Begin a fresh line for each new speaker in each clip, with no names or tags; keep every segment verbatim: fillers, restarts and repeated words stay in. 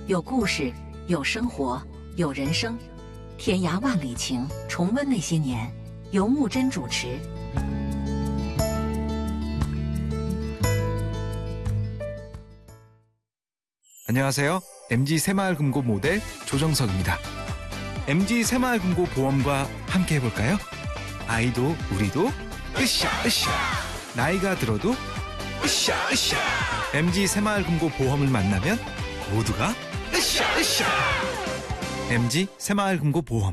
有故事，有生活，有人生，天涯万里情，重温那些年，由木真主持。
안녕하세요. 엠지 새마을금고 모델 조정석입니다. 엠지 새마을금고 보험과 함께 해볼까요? 아이도 우리도 으쌰 으쌰. 나이가 들어도 으쌰 으쌰. 엠지 새마을금고 보험을 만나면 모두가 으쌰 으쌰. 엠지 새마을금고 보험.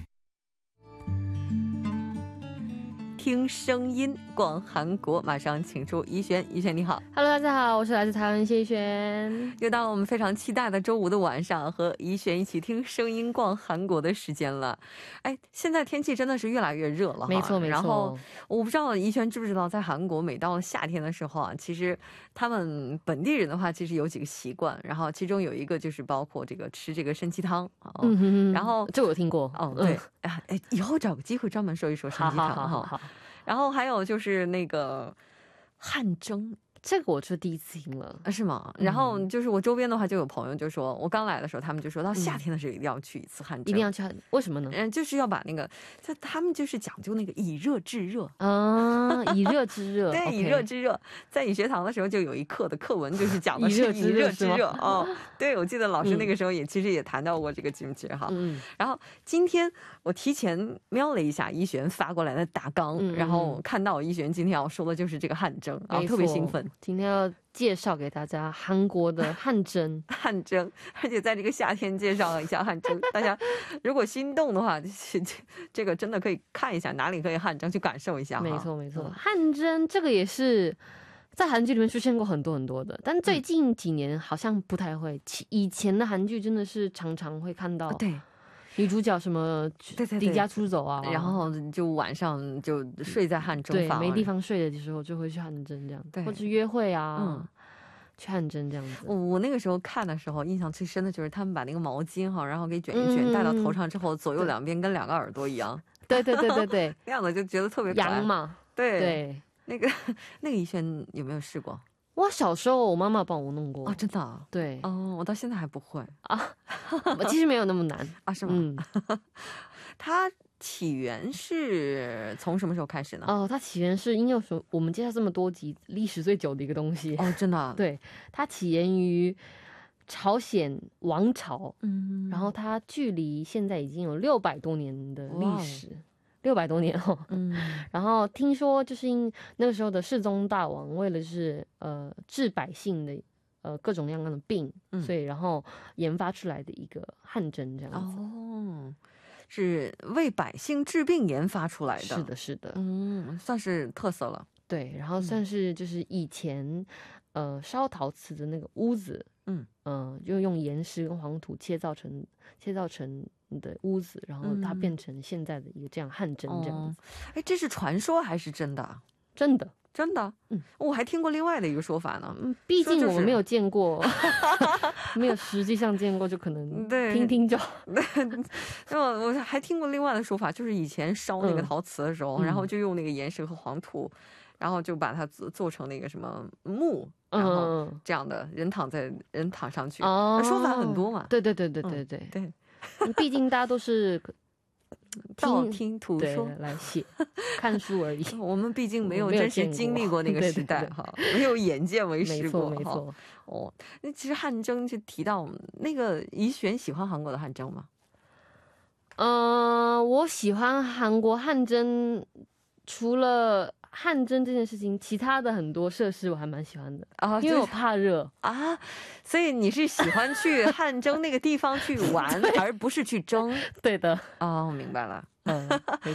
听声音逛韩国，马上请出怡璇。怡璇你好。
Hello， 大家好，我是来自台湾谢怡璇。
又到了我们非常期待的周五的晚上，和怡璇一起听声音逛韩国的时间了。哎，现在天气真的是越来越热了哈，
没错没错。
然后我不知道怡璇知不知道，在韩国每到了夏天的时候啊，其实他们本地人的话，其实有几个习惯，然后其中有一个就是包括这个吃这个参鸡汤。嗯哼，然后
这我有听过。
哦，对，哎哎，以后找个机会专门说一说参鸡汤。好好好。 然后还有就是那个汗蒸，
这个我是第一次听了，
是吗？然后就是我周边的话就有朋友就说，我刚来的时候他们就说到夏天的时候一定要去一次汗蒸，一定要去，为什么呢？嗯，就是要把那个他们就是讲究那个以热制热啊，以热制热，对，以热制热。在语学堂的时候就有一课的课文就是讲的是以热制热哦，对，我记得老师那个时候也其实也谈到过这个金节哈。然后今天我提前瞄了一下怡璇发过来的大纲，然后看到怡璇今天要说的就是这个汗蒸啊，特别兴奋。
今天要介绍给大家韩国的汗蒸，
汗蒸，而且在这个夏天介绍一下汗蒸，大家如果心动的话，这个真的可以看一下哪里可以汗蒸，去感受一下。没错没错，
汗蒸这个也是在韩剧里面出现过很多很多的，但最近几年好像不太会。以前的韩剧真的是常常会看到，对。 女主角什么离家出走啊，然后就晚上就睡在汗蒸房，对，没地方睡的时候就会去汗蒸这样，或者约会啊，去汗蒸这样子。我那个时候看的时候，印象最深的就是他们把那个毛巾哈，然后给卷一卷，戴到头上之后，左右两边跟两个耳朵一样。对对对对对，那样子就觉得特别羊嘛。对对，那个那个怡璇有没有试过？ 我小时候我妈妈帮我弄过。哦，真的？对。哦，我到现在还不会啊。其实没有那么难啊，是吗？它起源是从什么时候开始呢？哦，它起源是因为我们介绍这么多集历史最久的一个东西。哦，真的？对，它起源于朝鲜王朝。嗯，然后它距离现在已经有六百多年的历史。 六百多年哦，嗯，然后听说就是因那个时候的世宗大王为了是呃治百姓的呃各种各样的病，所以然后研发出来的一个汗蒸这样子。哦，是为百姓治病研发出来的。是的，是的，嗯，算是特色了。对，然后算是就是以前呃烧陶瓷的那个屋子，嗯嗯，就用岩石跟黄土切造成切造成 的屋子，然后它变成现在的一个这样汗蒸这样子。哎，这是传说还是真的？真的，真的。嗯，我还听过另外的一个说法呢。嗯，毕竟我没有见过，没有实际上见过，就可能听听就。那我还听过另外的说法，就是以前烧那个陶瓷的时候，然后就用那个岩石和黄土，然后就把它做成那个什么木，然后这样的人躺在人躺上去，说法很多嘛。对对对对对对对。 毕竟大家都是道听途说来写看书而已，我们毕竟没有真实经历过那个时代哈，没有眼见为实过。没错，哦，那其实汗蒸就提到那个怡璇喜欢韩国的汗蒸吗？嗯，我喜欢韩国汗蒸，除了 汗蒸这件事情，其他的很多设施我还蛮喜欢的啊，因为我怕热啊，所以你是喜欢去汗蒸那个地方去玩，而不是去蒸。对的，哦，明白了。嗯，没